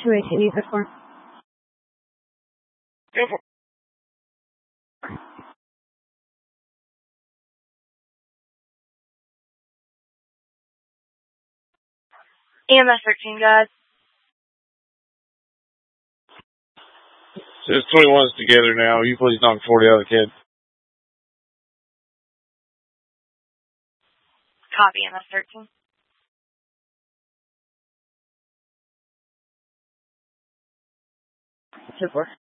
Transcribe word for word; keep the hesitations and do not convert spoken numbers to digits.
situation you perform. Go for it. E M S thirteen, guys. There's twenty-ones together now. You please knock forty out of the kid. Copy, E M S thirteen. Two four.